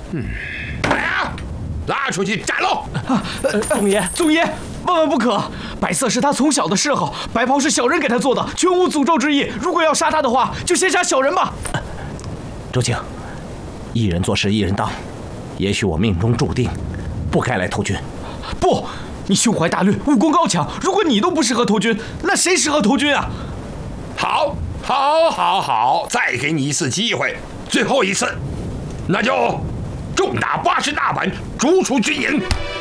来啊，拉出去斩喽！ 宗爷，万万不可！白色是他从小的嗜好，白袍是小人给他做的，全无诅咒之意。如果要杀他的话，就先杀小人吧。 周庆，一人做事一人当，也许我命中注定不该来投军。 不，你胸怀大略，武功高强，如果你都不适合投军，那谁适合投军啊？ 好，再给你一次机会，最后一次，那就重打80大板，逐出军营。